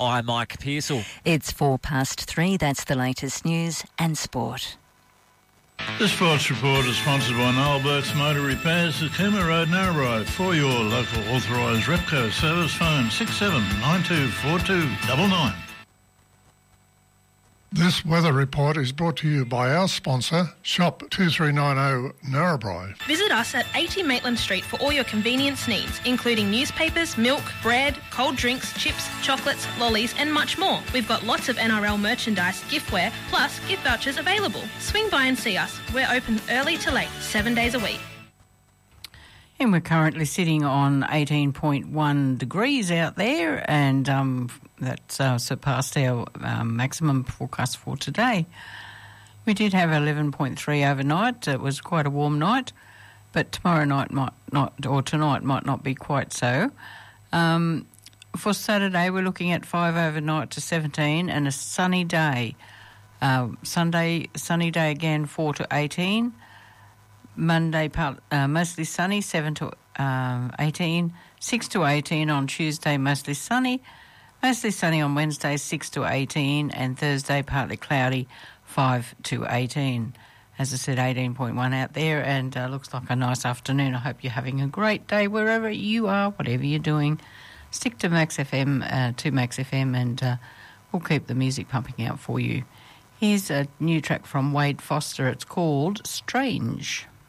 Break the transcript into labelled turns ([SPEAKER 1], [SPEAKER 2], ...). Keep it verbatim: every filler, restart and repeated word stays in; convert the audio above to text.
[SPEAKER 1] I'm Mike Pearsall.
[SPEAKER 2] It's four past three. That's the latest news and sport.
[SPEAKER 3] The Sports Report is sponsored by Noel Burke's Motor Repairs at Cooma Road, Narrabri. For your local authorised Repco service, phone six seven nine two four two nine nine.
[SPEAKER 4] This weather report is brought to you by our sponsor, Shop two three nine zero Narrabri.
[SPEAKER 5] Visit us at eighty Maitland Street for all your convenience needs, including newspapers, milk, bread, cold drinks, chips, chocolates, lollies and much more. We've got lots of N R L merchandise, giftware, plus gift vouchers available. Swing by and see us. We're open early to late, seven days a week.
[SPEAKER 6] And we're currently sitting on eighteen point one degrees out there, and um, that's uh, surpassed our um, maximum forecast for today. We did have eleven point three overnight. It was quite a warm night, but tomorrow night might not, or tonight might not be quite so. Um, for Saturday, we're looking at five overnight to seventeen, and a sunny day. Uh, Sunday, sunny day again, four to eighteen. Monday, part, uh, mostly sunny, seven to um, eighteen. six to eighteen on Tuesday, mostly sunny. Mostly sunny on Wednesday, six to eighteen. And Thursday, partly cloudy, five to eighteen. As I said, eighteen point one out there, and uh, looks like a nice afternoon. I hope you're having a great day wherever you are, whatever you're doing. Stick to Max F M, uh, to Max F M, and uh, we'll keep the music pumping out for you. Here's a new track from Wade Foster. It's called Strange.